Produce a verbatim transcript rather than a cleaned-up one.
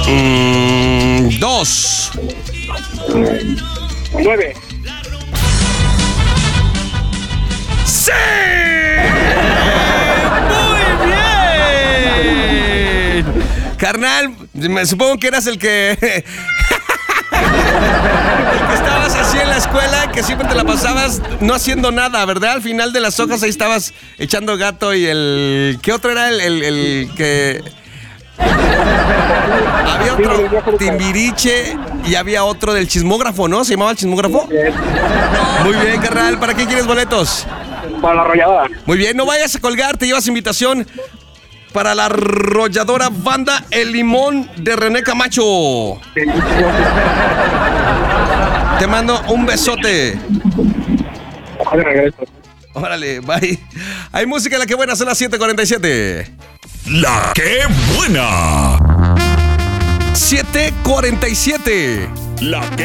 Mm, dos. Nueve. ¡Sí! ¡Muy bien! Carnal, me supongo que eras el que... el que estabas así en la escuela, que siempre te la pasabas no haciendo nada, ¿verdad? Al final de las hojas ahí estabas echando gato y el... ¿Qué otro era el, el, el que...? Había otro Timbiriche y había otro del chismógrafo, ¿no? ¿Se llamaba el chismógrafo? Muy bien, carnal. ¿Para qué quieres boletos? Para la arrolladora. Muy bien, no vayas a colgar, te llevas invitación para la arrolladora banda El Limón de René Camacho. Te mando un besote. Ojalá regreso. Órale, bye. Hay música en La Que Buena, son las siete cuarenta y siete. La Que Buena. siete cuarenta y siete. La Que